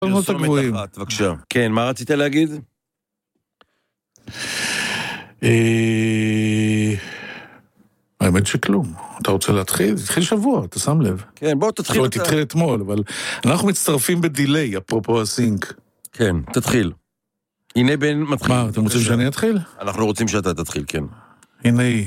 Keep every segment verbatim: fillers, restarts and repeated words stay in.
פרסומת אחת, בבקשה. כן, מה רצית להגיד? האמת שכלום. אתה רוצה להתחיל? תתחיל שבוע, אתה שם לב. כן, בוא תתחיל. תתחיל אתמול, אבל אנחנו מצטרפים בדילי, אפרופו הסינק. כן, תתחיל. הנה בן מתחיל. מה, אתם רוצים שאני אתחיל? אנחנו רוצים שאתה תתחיל, כן. הנה היא.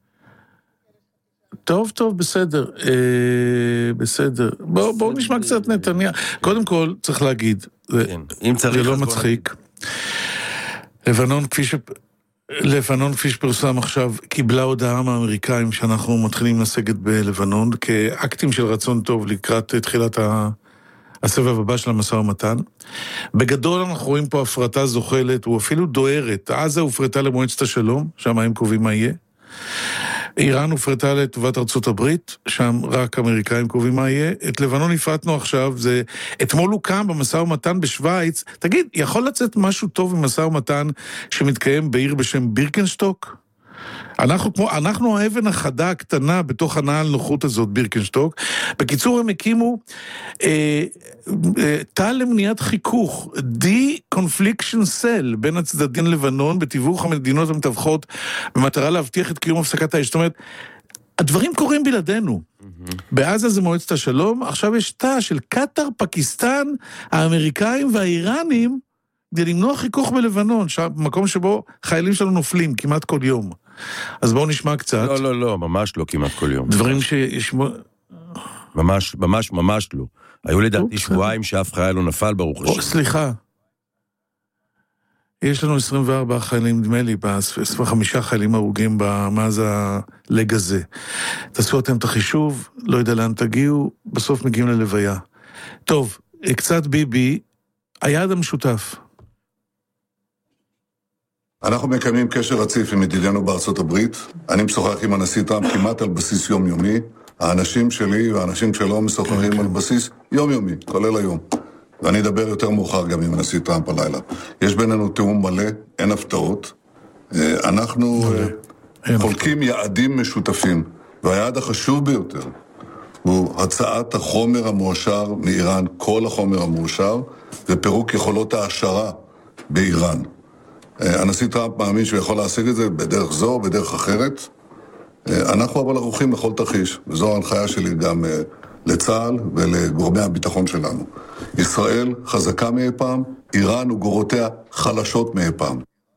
טוב, טוב, בסדר. בסדר. בואו נשמע קצת נתניה. קודם כל, צריך להגיד, זה לא מצחיק. לבנון, כפי ש... לבנון, כפי שפרסם עכשיו, קיבלה הודעה מהאמריקאים שאנחנו מתחילים לסגת בלבנון, כאקטים של רצון טוב לקראת תחילת הסבב הבא של המשא ומתן. בגדול אנחנו רואים פה הפרטה זוחלת, הוא אפילו דוהרת. עזה הופרטה למועצת השלום, שם הם קובעים מה יהיה. איראן הופרטה לטובת ארצות הברית, שם רק אמריקאים קובעים מה יהיה. את לבנון הפרטנו עכשיו, זה... אתמול הוא קם במשא ומתן בשוויץ. תגיד, יכול לצאת משהו טוב במשא ומתן שמתקיים בעיר בשם בירקנשטוק? אנחנו, כמו, אנחנו האבן החדה הקטנה בתוך הנעל נוחות הזאת, בירקנשטוק. בקיצור, הם הקימו אה, אה, תא למניעת חיכוך, די-קונפליקשן סל, בין הצדדים לבנון, בתיווך המדינות המתווכות, במטרה להבטיח את קיום הפסקת האש. זאת אומרת, הדברים קורים בלעדינו. Mm-hmm. בעזה זה מועצת השלום, עכשיו יש תא של קטר, פקיסטן, האמריקאים והאיראנים, כדי למנוע חיכוך בלבנון, מקום שבו חיילים שלנו נופלים כמעט כל יום. אז בואו נשמע קצת. לא, לא, לא, ממש לא כמעט כל יום. דברים שישמעו... ממש, ממש, ממש לא. היו לדעתי שבועיים שאף חייל לא נפל, ברוך השם. סליחה. יש לנו עשרים וארבעה חיילים, נדמה לי, חמישה חיילים הרוגים מאז הלג הזה. תעשו אתם את החישוב, לא יודע לאן תגיעו, בסוף מגיעים ללוויה. טוב, קצת ביבי, היעד המשותף. אנחנו מקיימים קשר רציף עם ידידינו בארצות הברית. אני משוחח עם הנשיא טראמפ כמעט על בסיס יומיומי. האנשים שלי והאנשים שלו משוחחים על בסיס יומיומי, כולל היום. ואני אדבר יותר מאוחר גם עם הנשיא טראמפ הלילה. יש בינינו תיאום מלא, אין הפתעות. אנחנו חולקים יעדים משותפים, והיעד החשוב ביותר הוא הצעת החומר המאושר מאיראן, כל החומר המאושר, ופירוק יכולות ההשערה באיראן. הנשיא טראמפ מאמין שהוא יכול להשיג את זה בדרך זו או בדרך אחרת. אנחנו אבל ערוכים לכל תרחיש, וזו ההנחיה שלי גם לצה"ל ולגורמי הביטחון שלנו. ישראל חזקה מאי פעם, איראן וגורותיה חלשות מאי פעם.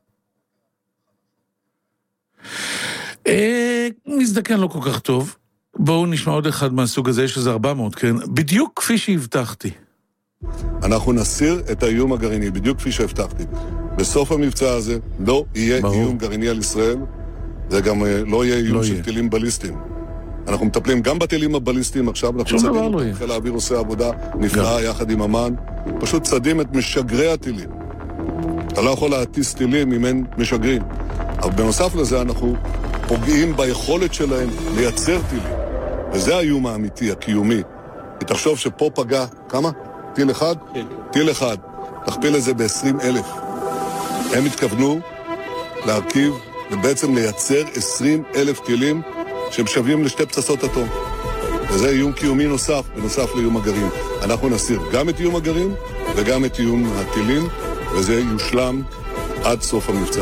מזדקן לא כל כך טוב. בואו נשמע עוד אחד מהסוג הזה, יש איזה ארבע מאות, כן? בדיוק כפי שהבטחתי. אנחנו נסיר את האיום הגרעיני, בדיוק כפי שהבטחתי. בסוף המבצע הזה לא יהיה ברור. איום גרעיני על ישראל, זה גם לא יהיה איום לא של יהיה. טילים בליסטיים. אנחנו מטפלים גם בטילים הבליסטיים עכשיו, אנחנו צדים לא את חיל האוויר עושה עבודה נפלאה יחד עם אמן, פשוט צדים את משגרי הטילים. אתה לא יכול להטיס טילים אם אין משגרים. אבל בנוסף לזה אנחנו פוגעים ביכולת שלהם לייצר טילים. וזה האיום האמיתי, הקיומי. תחשוב שפה פגע, כמה? טיל אחד? כן. טיל אחד. תכפיל את זה ב-עשרים אלף. הם התכוונו להרכיב ובעצם לייצר עשרים אלף טילים שהם שווים לשתי פצצות אטום. וזה איום קיומי נוסף, בנוסף לאיום הגרעין. אנחנו נסיר גם את איום הגרעין וגם את איום הטילים, וזה יושלם עד סוף המבצע.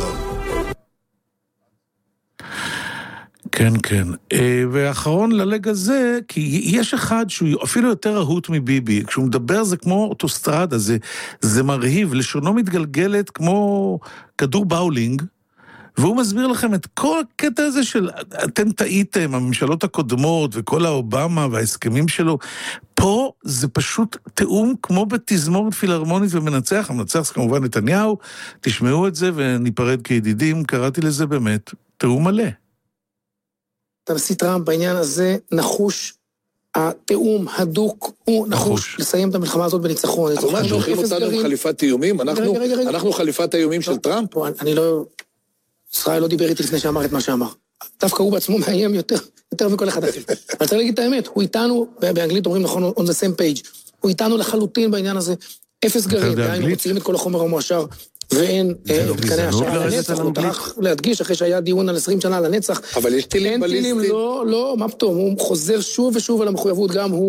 כן, כן. ואחרון ללג הזה, כי יש אחד שהוא אפילו יותר רהוט מביבי, כשהוא מדבר זה כמו אוטוסטרדה, זה, זה מרהיב, לשונו מתגלגלת כמו כדור באולינג, והוא מסביר לכם את כל הקטע הזה של, אתם טעיתם, הממשלות הקודמות וכל האובמה וההסכמים שלו, פה זה פשוט תאום כמו בתזמורת פילהרמונית ומנצח, המנצח זה כמובן נתניהו, תשמעו את זה וניפרד כידידים, קראתי לזה באמת תאום מלא. הנשיא טראמפ בעניין הזה נחוש, התאום הדוק הוא נחוש לסיים את המלחמה הזאת בניצחון. אבל שולחים אותנו חליפת איומים? אנחנו חליפת האיומים של טראמפ? אני לא... ישראל לא דיבר איתי לפני שאמר את מה שאמר. דווקא הוא בעצמו מאיים יותר, יותר מכל אחד אחר. אני צריך להגיד את האמת, הוא איתנו, באנגלית אומרים נכון, on the same page, הוא איתנו לחלוטין בעניין הזה, אפס גרעין, דהיינו מוציאים את כל החומר המואשר, ואין מתקני השעה לנצח, הוא טרח להדגיש אחרי שהיה דיון על עשרים שנה לנצח. אבל יש טילים בליסטיים. לא, לא, מה פתאום, הוא חוזר שוב ושוב על המחויבות, גם הוא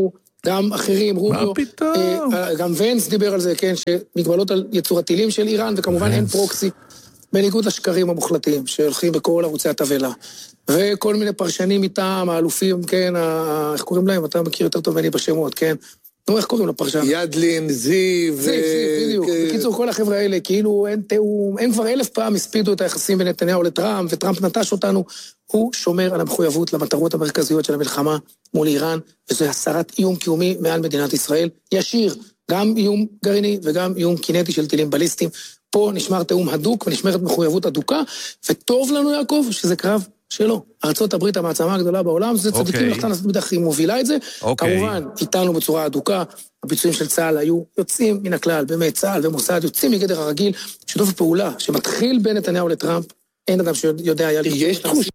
גם אחרים, רוביו, מה פתאום? גם ונס דיבר על זה, כן, שמגבלות על יצור הטילים של איראן, וכמובן אין פרוקסי, בניגוד לשקרים המוחלטים, שהולכים בכל ערוצי התבלה. וכל מיני פרשנים איתם, האלופים, כן, איך קוראים להם? אתה מכיר יותר טוב ממני בשמות, כן? נו, איך קוראים לפרשן? ידלין, זיו. זיו, זיו, בדיוק. בקיצור, כל החבר'ה האלה, כאילו אין תאום, הם כבר אלף פעם הספידו את היחסים בין נתניהו לטראמפ, וטראמפ נטש אותנו. הוא שומר על המחויבות למטרות המרכזיות של המלחמה מול איראן, וזו הסרת איום קיומי מעל מדינת ישראל. ישיר, גם איום גרעיני וגם איום קינטי של טילים בליסטיים. פה נשמר תאום הדוק ונשמרת מחויבות הדוקה, וטוב לנו יעקב שזה קרב שלו. ארצות הברית המעצמה הגדולה בעולם, זה צדיקים לחתן לעשות בדרך היא מובילה את זה. כמובן, איתנו בצורה הדוקה, הביצועים של צה"ל היו יוצאים מן הכלל, באמת צה"ל ומוסד יוצאים מגדר הרגיל, שיתוף פעולה שמתחיל בין נתניהו לטראמפ, אין אדם שיודע היה לראות. יש תחוש.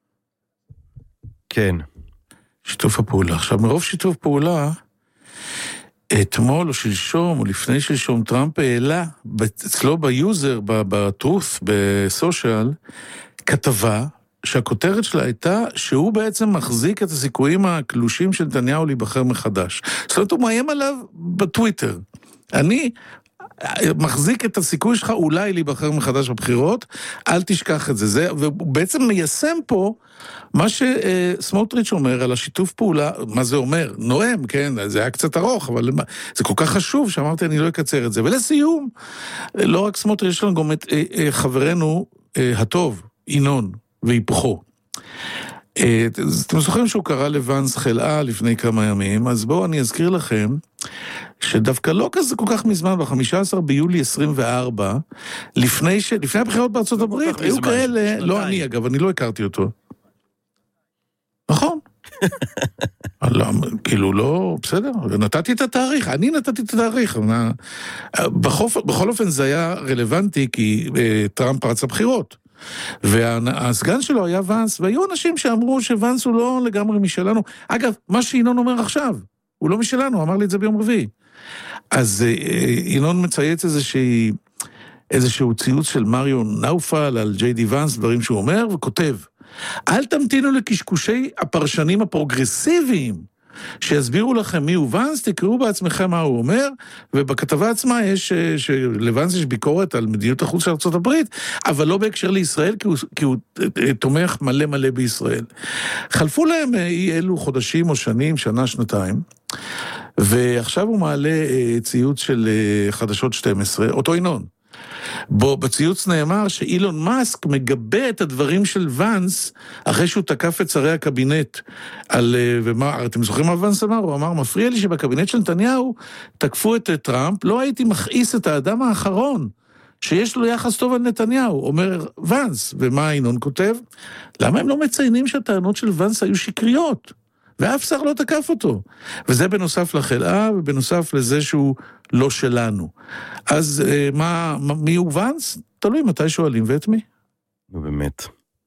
כן. שיתוף הפעולה. עכשיו, מרוב שיתוף פעולה, אתמול או שלשום או לפני שלשום טראמפ העלה אצלו ביוזר, בטרוס, בסושיאל, כתבה שהכותרת שלה הייתה שהוא בעצם מחזיק את הסיכויים הקלושים של נתניהו להיבחר מחדש. זאת אומרת, הוא מאיים עליו בטוויטר. אני מחזיק את הסיכוי שלך אולי להיבחר מחדש בבחירות, אל תשכח את זה. זה והוא בעצם מיישם פה מה שסמוטריץ' אומר על השיתוף פעולה, מה זה אומר? נועם, כן, זה היה קצת ארוך, אבל זה כל כך חשוב שאמרתי אני לא אקצר את זה. ולסיום, לא רק סמוטריץ', יש לנו גם את חברנו הטוב, ינון והיפוכו. אתם זוכרים שהוא קרא לוונס חלאה לפני כמה ימים, אז בואו אני אזכיר לכם שדווקא לא כזה כל כך מזמן, ב-חמישה עשר ביולי עשרים וארבע, לפני, ש... לפני הבחירות בארצות הברית, היו כאלה, לא אני אגב, אני לא הכרתי אותו. נכון. כאילו לא, בסדר, נתתי את התאריך, אני נתתי את התאריך. בכל אופן זה היה רלוונטי, כי טראמפ פרץ הבחירות. והסגן שלו היה ונס, והיו אנשים שאמרו שוונס הוא לא לגמרי משלנו. אגב, מה שינון אומר עכשיו, הוא לא משלנו, אמר לי את זה ביום רביעי. אז ינון מצייץ איזושהי, איזשהו ציוץ של מריו נאופל על ג'יי די ונס, דברים שהוא אומר, וכותב, אל תמתינו לקשקושי הפרשנים הפרוגרסיביים, שיסבירו לכם מי הוא ונס, תקראו בעצמכם מה הוא אומר, ובכתבה עצמה יש, שלוונס יש ביקורת על מדיניות החוץ של ארצות הברית, אבל לא בהקשר לישראל, כי הוא, כי הוא תומך מלא מלא בישראל. חלפו להם אי אלו חודשים או שנים, שנה, שנתיים, ועכשיו הוא מעלה ציוץ של חדשות שתים עשרה, אותו ינון. בו בציוץ נאמר שאילון מאסק מגבה את הדברים של ונס אחרי שהוא תקף את שרי הקבינט על, ומה, אתם זוכרים מה ונס אמר? הוא אמר, מפריע לי שבקבינט של נתניהו תקפו את טראמפ, לא הייתי מכעיס את האדם האחרון שיש לו יחס טוב על נתניהו, אומר ונס. ומה אינון כותב? למה הם לא מציינים שהטענות של ונס היו שקריות? ואף שר לא תקף אותו. וזה בנוסף לחלאה, ובנוסף לזה שהוא לא שלנו. אז מה, מי הוא ונס? תלוי מתי שואלים ואת מי. נו באמת.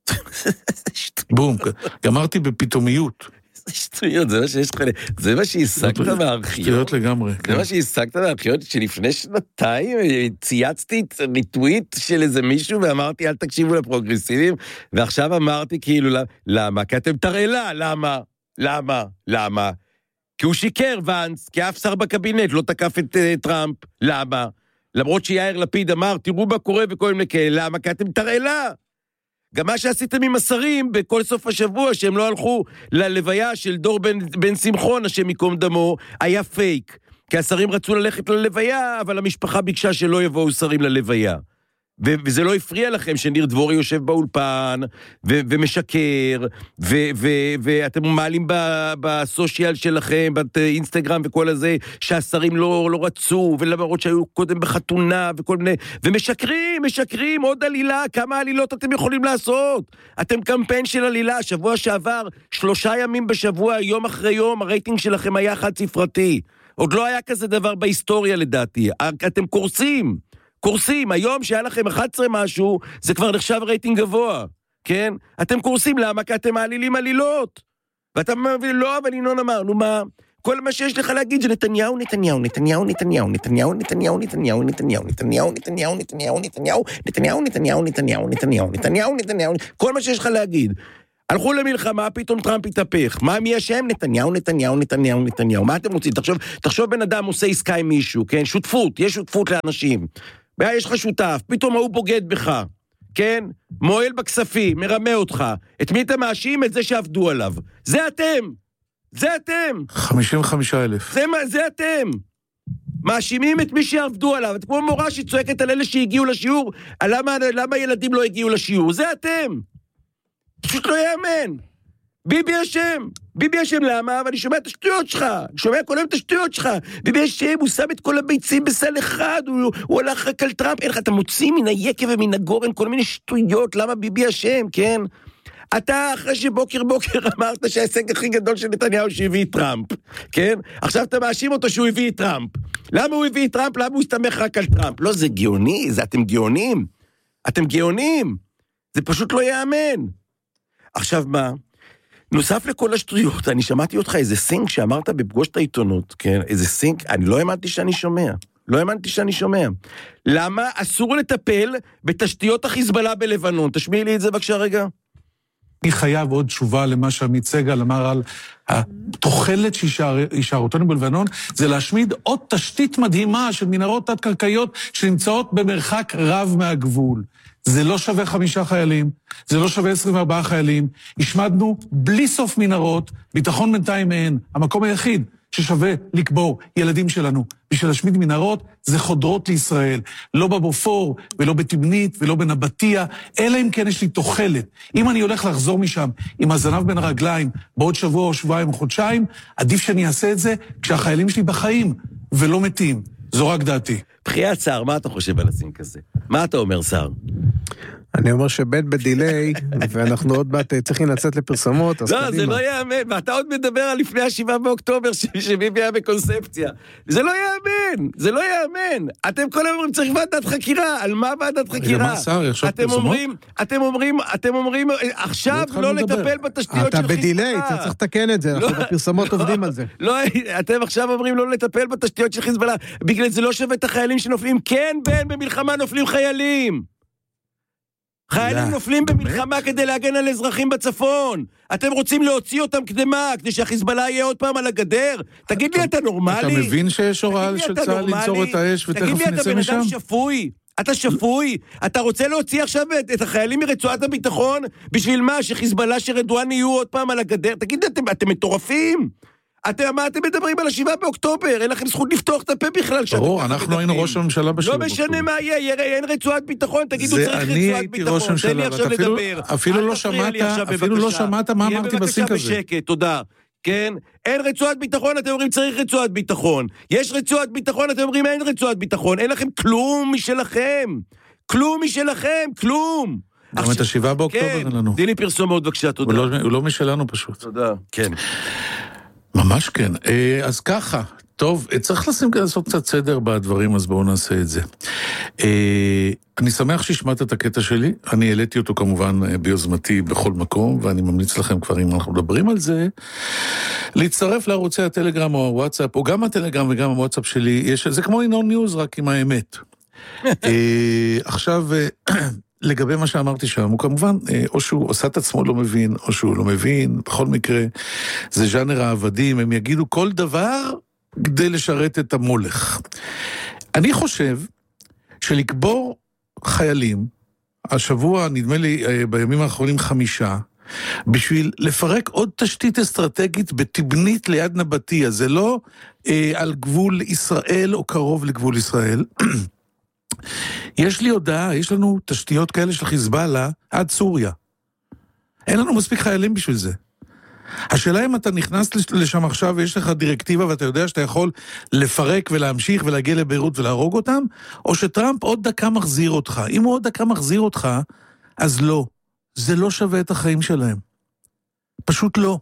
בום, גמרתי בפתאומיות. זה שטויות, זה מה שיש לך, זה מה שהשגת מהארכיון. שטויות לגמרי. זה מה שהשגת מהארכיון, שלפני שנתיים צייצתי ריטוויט של איזה מישהו, ואמרתי, אל תקשיבו לפרוגרסיבים, ועכשיו אמרתי כאילו, למה? כי אתם תראה, למה? למה? למה? כי הוא שיקר ונס, כי אף שר בקבינט לא תקף את uh, טראמפ. למה? למרות שיאיר לפיד אמר, תראו מה קורה וכל מיני כאלה, למה? כי אתם תראה לה. גם מה שעשיתם עם השרים בכל סוף השבוע, שהם לא הלכו ללוויה של דור בן, בן שמחון, השם מקום דמו, היה פייק. כי השרים רצו ללכת ללוויה, אבל המשפחה ביקשה שלא יבואו שרים ללוויה. ו- וזה לא הפריע לכם שניר דבורי יושב באולפן, ו- ומשקר, ו- ו- ואתם מעלים ב- בסושיאל שלכם, באינסטגרם וכל הזה, שהשרים לא, לא רצו, ולמרות שהיו קודם בחתונה וכל מיני, ומשקרים, משקרים, עוד עלילה, כמה עלילות אתם יכולים לעשות? אתם קמפיין של עלילה, שבוע שעבר, שלושה ימים בשבוע, יום אחרי יום, הרייטינג שלכם היה חד ספרתי. עוד לא היה כזה דבר בהיסטוריה לדעתי, אתם קורסים. קורסים, היום שהיה לכם אחת עשרה משהו, זה כבר נחשב רייטינג גבוה, כן? אתם קורסים, למה? כי אתם מעלילים עלילות. ואתה מבין, לא, אבל ינון אמר, נו מה? כל מה שיש לך להגיד זה נתניהו, נתניהו, נתניהו, נתניהו, נתניהו, נתניהו, נתניהו, נתניהו, נתניהו, נתניהו, נתניהו, נתניהו, נתניהו, נתניהו, נתניהו, נתניהו, נתניהו, נתניהו, כל מה שיש לך להגיד. הלכו למלחמה, פתאום טראמפ התהפך. מה מי אשם? נתניהו, נתניהו, נתניהו, נתניהו. מה אתם רוצים? תחשוב, תחשוב בן אדם עושה עסקה עם מישהו, כן? שותפות, יש שותפות לאנשים. יש לך שותף, פתאום הוא בוגד בך, כן? מועל בכספים, מרמה אותך. את מי אתם מאשים? את זה שעבדו עליו. זה אתם! זה אתם! חמישים וחמישה אלף. זה, זה אתם! מאשימים את מי שעבדו עליו. את כמו מורה שצועקת על אלה שהגיעו לשיעור, על למה, למה ילדים לא הגיעו לשיעור. זה אתם! פשוט לא יאמן. ביבי אשם. ביבי אשם למה? אבל אני שומע את השטויות שלך. אני שומע כל היום את השטויות שלך. ביבי אשם, הוא שם את כל הביצים בסל אחד, הוא, הוא הלך רק על טראמפ. אין לך, אתה מוציא מן היקב ומן הגורן כל מיני שטויות. למה ביבי אשם, כן? אתה אחרי שבוקר בוקר אמרת שההישג הכי גדול של נתניהו שהביא את טראמפ, כן? עכשיו אתה מאשים אותו שהוא הביא את טראמפ. למה הוא הביא את טראמפ? למה הוא הסתמך רק על טראמפ? לא, זה גאוני, זה אתם גאונים. אתם גאונים. זה פשוט לא יאמן. עכשיו מה? נוסף לכל השטויות, אני שמעתי אותך איזה סינק שאמרת בפגוש את העיתונות, כן? איזה סינק, אני לא האמנתי שאני שומע. לא האמנתי שאני שומע. למה אסור לטפל בתשתיות החיזבאללה בלבנון? תשמיעי לי את זה בבקשה רגע. אני חייב עוד תשובה למה שעמית סגל אמר על התוחלת שהישארותנו בלבנון, זה להשמיד עוד תשתית מדהימה של מנהרות תת-קרקעיות שנמצאות במרחק רב מהגבול. זה לא שווה חמישה חיילים, זה לא שווה עשרים וארבעה חיילים, השמדנו בלי סוף מנהרות, ביטחון בינתיים אין, המקום היחיד ששווה לקבור ילדים שלנו, בשביל להשמיד מנהרות, זה חודרות לישראל, לא בבופור ולא בתבנית ולא בנבטיה, אלא אם כן יש לי תוחלת. אם אני הולך לחזור משם עם הזנב בין הרגליים בעוד שבוע או שבועיים או חודשיים, עדיף שאני אעשה את זה כשהחיילים שלי בחיים ולא מתים. זו רק דעתי. בחיית שר, מה אתה חושב על הסינק הזה? מה אתה אומר, שר? אני אומר שבית בדילי, ואנחנו עוד מעט צריכים לצאת לפרסמות, אז קדימה. לא, זה לא יאמן, ואתה עוד מדבר על לפני השבעה באוקטובר, שביבי היה בקונספציה. זה לא יאמן, זה לא יאמן. אתם כל היום אומרים, צריך ועדת חקירה, על מה ועדת חקירה? מה, שר, יחשוב פרסמות? אתם אומרים, אתם אומרים, עכשיו לא לטפל בתשתיות של חיזבאללה. אתה בדילי, אתה צריך לתקן את זה, אנחנו בפרסמות עובדים על זה. לא, אתם עכשיו אומרים לא לטפל בתשתיות של חיזבאללה, בגלל זה לא שווה את החיילים שנופלים. כן, בין במלחמה נופלים חיילים. חיילים נופלים במלחמה כדי להגן על אזרחים בצפון. אתם רוצים להוציא אותם כדי מה? כדי שהחיזבאללה יהיה עוד פעם על הגדר? תגיד לי, אתה נורמלי? אתה מבין שיש הוראה של צה"ל לנצור את האש ותכף נצא משם? תגיד לי, אתה בן אדם שפוי? אתה שפוי? אתה רוצה להוציא עכשיו את החיילים מרצועת הביטחון? בשביל מה? שחיזבאללה שרדואן יהיו עוד פעם על הגדר? תגיד לי, אתם מטורפים? אתם, מה אתם מדברים על השבעה באוקטובר? אין לכם זכות לפתוח את הפה בכלל. ברור, אנחנו היינו ראש הממשלה בשבעה באוקטובר. לא משנה מה יהיה, אין רצועת ביטחון, תגידו צריך רצועת ביטחון. תן לי עכשיו לדבר. אפילו לא שמעת, אפילו לא שמעת מה אמרתי בסינק הזה. בבקשה בשקט, תודה. כן? אין רצועת ביטחון, אתם אומרים צריך רצועת ביטחון. יש רצועת ביטחון, אתם אומרים אין רצועת ביטחון. אין לכם כלום משלכם. כלום משלכם, כלום. גם את השבעה באוקטובר אין לנו. תני לי פרסומות, בבקשה, תודה. הוא לא משלנו פשוט. תודה. כן. ממש כן. אז ככה, טוב, צריך לשים לעשות קצת סדר בדברים, אז בואו נעשה את זה. אני שמח שהשמעת את הקטע שלי, אני העליתי אותו כמובן ביוזמתי בכל מקום, ואני ממליץ לכם כבר אם אנחנו מדברים על זה, להצטרף לערוצי הטלגרם או הוואטסאפ, או גם הטלגרם וגם הוואטסאפ שלי, יש, זה כמו אינון ניוז רק עם האמת. עכשיו, לגבי מה שאמרתי שם, הוא כמובן, או שהוא עושה את עצמו לא מבין, או שהוא לא מבין, בכל מקרה, זה ז'אנר העבדים, הם יגידו כל דבר כדי לשרת את המולך. אני חושב שלקבור חיילים, השבוע נדמה לי בימים האחרונים חמישה, בשביל לפרק עוד תשתית אסטרטגית בתבנית ליד נבטיה, זה לא אה, על גבול ישראל או קרוב לגבול ישראל, יש לי הודעה, יש לנו תשתיות כאלה של חיזבאללה עד סוריה. אין לנו מספיק חיילים בשביל זה. השאלה אם אתה נכנס לשם עכשיו ויש לך דירקטיבה ואתה יודע שאתה יכול לפרק ולהמשיך ולהגיע לביירות ולהרוג אותם, או שטראמפ עוד דקה מחזיר אותך. אם הוא עוד דקה מחזיר אותך, אז לא. זה לא שווה את החיים שלהם. פשוט לא.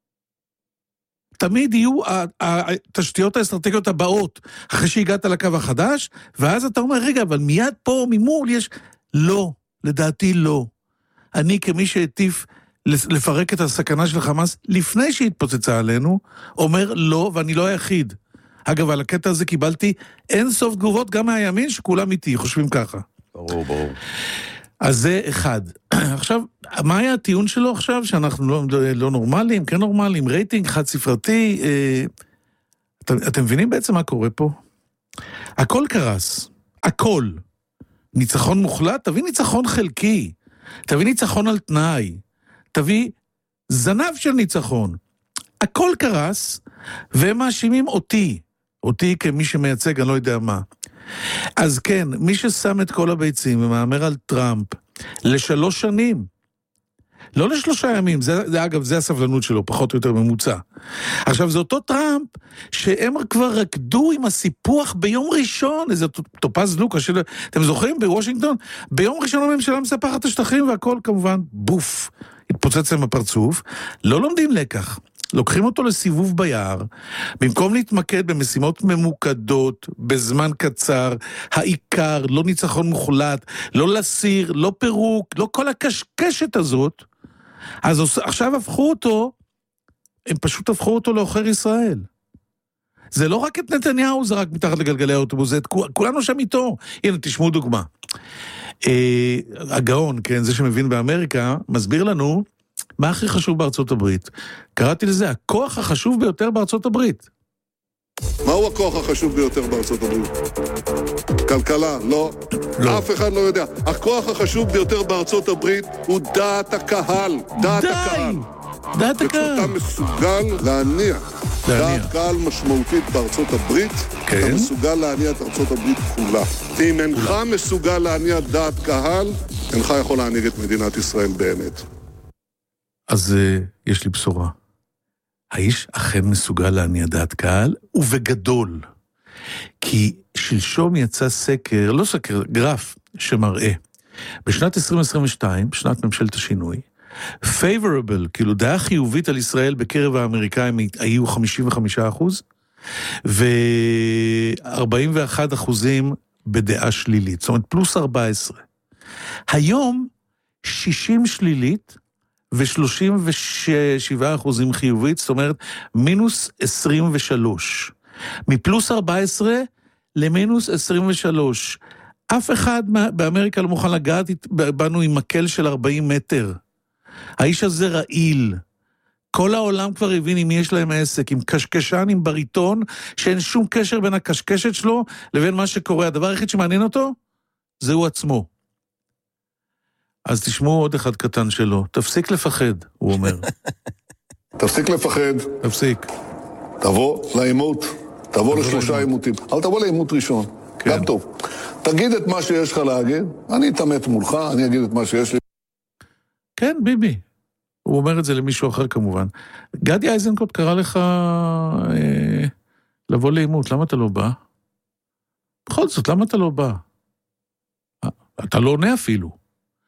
תמיד יהיו התשתיות האסטרטגיות הבאות, אחרי שהגעת לקו החדש, ואז אתה אומר, רגע, אבל מיד פה ממול יש... לא, לדעתי לא. אני כמי שהטיף לפרק את הסכנה של חמאס, לפני שהתפוצצה עלינו, אומר לא, ואני לא היחיד. אגב, על הקטע הזה קיבלתי אין סוף תגובות גם מהימין, שכולם איתי חושבים ככה. ברור, ברור. אז זה אחד. עכשיו, מה היה הטיעון שלו עכשיו? שאנחנו לא, לא נורמליים, כן נורמליים, רייטינג חד ספרתי. אה, אתם, אתם מבינים בעצם מה קורה פה? הכל קרס. הכל. ניצחון מוחלט, תביא ניצחון חלקי. תביא ניצחון על תנאי. תביא זנב של ניצחון. הכל קרס, והם מאשימים אותי. אותי כמי שמייצג, אני לא יודע מה. אז כן, מי ששם את כל הביצים ומאמר על טראמפ לשלוש שנים, לא לשלושה ימים, זה, זה, אגב, זה הסבלנות שלו, פחות או יותר ממוצע. עכשיו, זה אותו טראמפ שהם כבר רקדו עם הסיפוח ביום ראשון, איזה טופז לוקה, של... אתם זוכרים בוושינגטון? ביום ראשון הממשלה מספחת את השטחים והכל כמובן בוף, התפוצץ להם הפרצוף, לא לומדים לקח. לוקחים אותו לסיבוב ביער, במקום להתמקד במשימות ממוקדות, בזמן קצר, העיקר, לא ניצחון מוחלט, לא לסיר, לא פירוק, לא כל הקשקשת הזאת, אז עכשיו הפכו אותו, הם פשוט הפכו אותו לאוחר ישראל. זה לא רק את נתניהו, זה רק מתחת לגלגלי האוטובוס, זה את כולנו שם איתו. הנה, תשמעו דוגמה. אה, הגאון, כן, זה שמבין באמריקה, מסביר לנו, מה הכי חשוב בארצות הברית? קראתי לזה, הכוח החשוב ביותר בארצות הברית. מהו הכוח החשוב ביותר בארצות הברית? כלכלה, לא. לא. אף אחד לא יודע. הכוח החשוב ביותר בארצות הברית הוא דעת הקהל. דעת די! הקהל. דעת הקהל. וכשאתה מסוגל להניע דעת קהל משמעותית בארצות הברית, כן? אתה מסוגל להניע את ארצות הברית כולה. ואם אינך מסוגל להניע דעת קהל, אינך יכול להנהיג את מדינת ישראל באמת. אז uh, יש לי בשורה. האיש אכן מסוגל להניע דעת קהל, ובגדול. כי שלשום יצא סקר, לא סקר, גרף שמראה, בשנת עשרים עשרים ושתיים, שנת ממשלת השינוי, favorable, כאילו דעה חיובית על ישראל בקרב האמריקאים היו חמישים וחמישה אחוז, ו-ארבעים ואחד אחוזים בדעה שלילית, זאת אומרת פלוס ארבע עשרה. היום שישים שלילית, ו-שלושים ושבעה אחוזים חיובית, זאת אומרת, מינוס עשרים ושלוש. מפלוס ארבע עשרה למינוס עשרים ושלוש. אף אחד באמריקה לא מוכן לגעת בנו עם מקל של ארבעים מטר. האיש הזה רעיל. כל העולם כבר הבין אם יש להם עסק, עם קשקשן, עם בריטון, שאין שום קשר בין הקשקשת שלו לבין מה שקורה. הדבר היחיד שמעניין אותו, זהו עצמו. אז תשמעו עוד אחד קטן שלו. תפסיק לפחד, הוא אומר. תפסיק לפחד. תפסיק. תבוא לעימות. תבוא לשלושה עימותים. אבל תבוא לעימות ראשון. כן. גם טוב. תגיד את מה שיש לך להגיד, אני אתאמת מולך, אני אגיד את מה שיש לי. כן, ביבי. הוא אומר את זה למישהו אחר כמובן. גדי איזנקוט קרא לך אה, לבוא לעימות. למה אתה לא בא? בכל זאת, למה אתה לא בא? אתה לא עונה אפילו.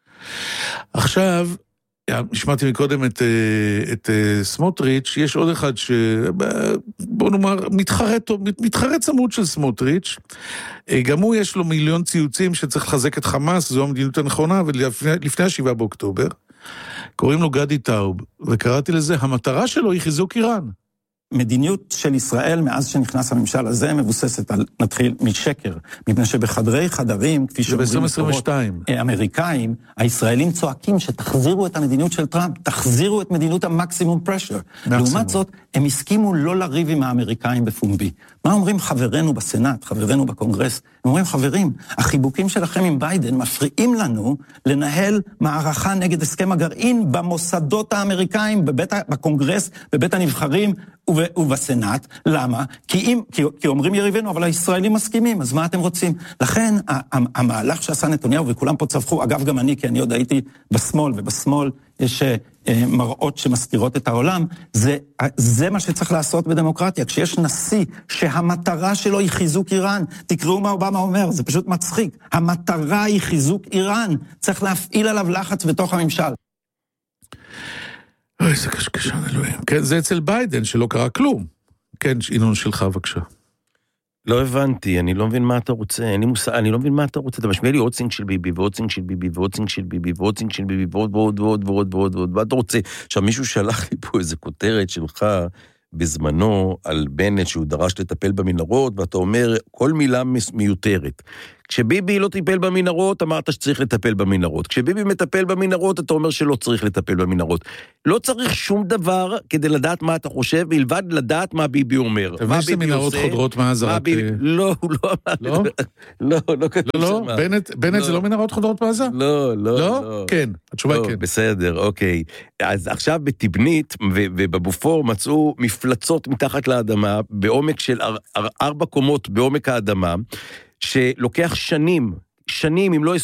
עכשיו, שמעתי מקודם את, את סמוטריץ', יש עוד אחד ש... בוא נאמר, מתחרט, מתחרט צמוד של סמוטריץ', גם הוא יש לו מיליון ציוצים שצריך לחזק את חמאס, זו המדיניות הנכונה, ולפני השבעה באוקטובר, קוראים לו גדי טאוב, וקראתי לזה, המטרה שלו היא חיזוק איראן. מדיניות של ישראל מאז שנכנס הממשל הזה מבוססת על, נתחיל משקר, מפני שבחדרי חדרים, כפי שאומרים מקורות אמריקאים, הישראלים צועקים שתחזירו את המדיניות של טראמפ, תחזירו את מדיניות המקסימום פרשר. לעומת זאת, הם הסכימו לא לריב עם האמריקאים בפומבי. מה אומרים חברינו בסנאט, חברינו בקונגרס? הם אומרים, חברים, החיבוקים שלכם עם ביידן מפריעים לנו לנהל מערכה נגד הסכם הגרעין במוסדות האמריקאים, בבית, בקונגרס, בבית הנבחרים ובסנאט. למה? כי, אם, כי, כי אומרים יריבינו, אבל הישראלים מסכימים, אז מה אתם רוצים? לכן, המהלך שעשה נתניהו, וכולם פה צווחו, אגב גם אני, כי אני עוד הייתי בשמאל, ובשמאל יש מראות שמזכירות את העולם, זה, זה מה שצריך לעשות בדמוקרטיה. כשיש נשיא שהמטרה שלו היא חיזוק איראן, תקראו מה אובמה אומר, זה פשוט מצחיק. המטרה היא חיזוק איראן, צריך להפעיל עליו לחץ בתוך הממשל. אוי, זה קשקשן אלוהים. כן, זה אצל ביידן שלא קרה כלום. כן, אינון שלך בבקשה. לא הבנתי, אני לא מבין מה אתה רוצה, אין לי מושג, אני לא מבין מה אתה רוצה, אתה משמיע לי עוד סינג של ביבי, ועוד סינג של ביבי, ועוד סינג של ביבי, ועוד סינג של ביבי, ועוד ועוד ועוד ועוד ועוד ועוד, מה אתה רוצה? עכשיו מישהו שלח לי פה איזה כותרת שלך בזמנו על בנט שהוא דרש לטפל במנהרות, ואתה אומר כל מילה מיותרת. כשביבי לא טיפל במנהרות, אמרת שצריך לטפל במנהרות. כשביבי מטפל במנהרות, אתה אומר שלא צריך לטפל במנהרות. לא צריך שום דבר כדי לדעת מה אתה חושב, בלבד לדעת מה ביבי אומר. אתה מבין שזה מנהרות חודרות מעזה? לא, הוא לא אמר. לא? לא, לא כתוב שם. לא, בנט זה לא מנהרות חודרות מעזה? לא, לא. לא? כן, התשובה היא כן. בסדר, אוקיי. אז עכשיו בתבנית ובבופור מצאו מפלצות מתחת לאדמה, בעומק של ארבע קומות בעומק האדמה, שלוקח שנים, שנים, אם לא